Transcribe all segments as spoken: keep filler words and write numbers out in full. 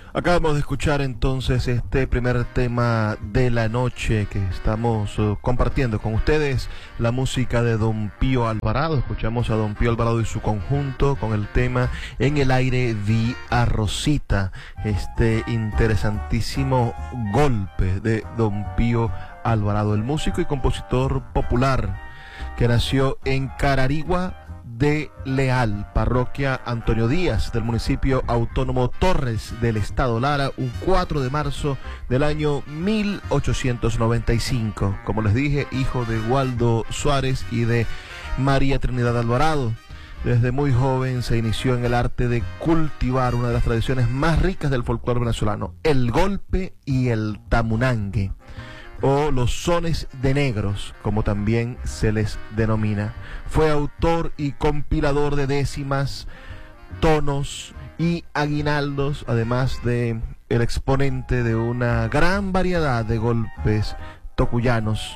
Acabamos de escuchar entonces este primer tema de la noche que estamos uh, compartiendo con ustedes, la música de Don Pío Alvarado. Escuchamos a Don Pío Alvarado y su conjunto con el tema En el aire vi a Rosita, este interesantísimo golpe de Don Pío Alvarado, el músico y compositor popular que nació en Cararigua de Leal, parroquia Antonio Díaz, del municipio autónomo Torres del estado Lara, un cuatro de marzo del año mil ochocientos noventa y cinco. Como les dije, hijo de Waldo Suárez y de María Trinidad Alvarado. Desde muy joven se inició en el arte de cultivar una de las tradiciones más ricas del folclore venezolano, el golpe y el tamunangue, o los sones de negros, como también se les denomina. Fue autor y compilador de décimas, tonos y aguinaldos, además de el exponente de una gran variedad de golpes tocuyanos,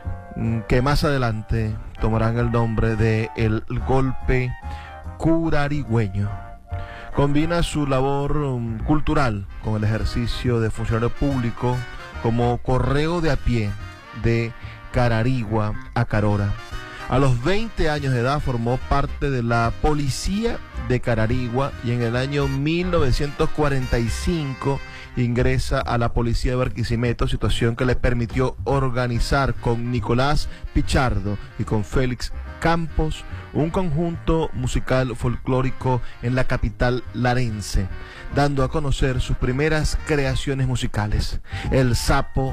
que más adelante tomarán el nombre de el golpe curarigüeño. Combina su labor um, cultural con el ejercicio de funcionario público como correo de a pie de Cararigua a Carora. A los veinte años de edad formó parte de la policía de Cararigua y en el año mil novecientos cuarenta y cinco ingresa a la policía de Barquisimeto, situación que le permitió organizar con Nicolás Pichardo y con Félix Campos un conjunto musical folclórico en la capital larense, dando a conocer sus primeras creaciones musicales: El Sapo,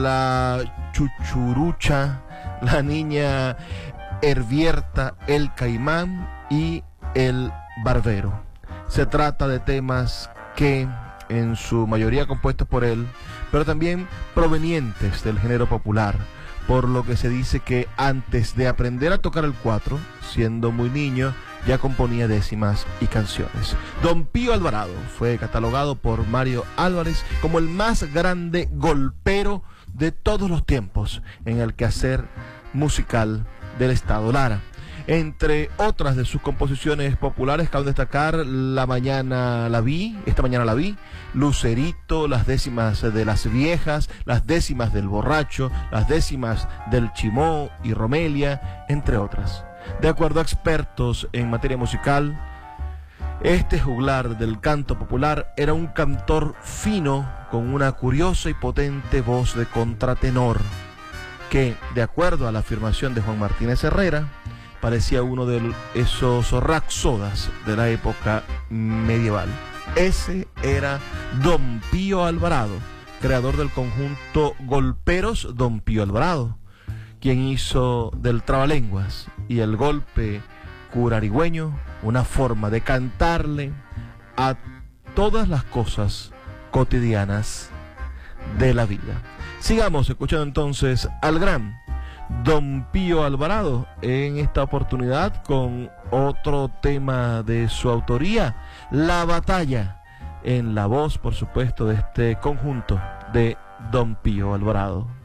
La Chuchurucha, La Niña Hervierta, El Caimán y El Barbero. Se trata de temas que en su mayoría compuestos por él, pero también provenientes del género popular, por lo que se dice que antes de aprender a tocar el cuatro, siendo muy niño, ya componía décimas y canciones. Don Pío Alvarado fue catalogado por Mario Álvarez como el más grande golpero de todos los tiempos en el quehacer musical del estado Lara. Entre otras de sus composiciones populares cabe destacar La Mañana la Vi, Esta Mañana la Vi, Lucerito, Las Décimas de las Viejas, Las Décimas del Borracho, Las Décimas del Chimó y Romelia, entre otras. De acuerdo a expertos en materia musical, este juglar del canto popular era un cantor fino con una curiosa y potente voz de contratenor que, de acuerdo a la afirmación de Juan Martínez Herrera, parecía uno de esos rapsodas de la época medieval. Ese era Don Pío Alvarado, creador del conjunto Golperos Don Pío Alvarado, quien hizo del trabalenguas y el golpe curarigüeño una forma de cantarle a todas las cosas cotidianas de la vida. Sigamos escuchando entonces al gran Don Pío Alvarado, en esta oportunidad con otro tema de su autoría, La Batalla, en la voz, por supuesto, de este conjunto de Don Pío Alvarado.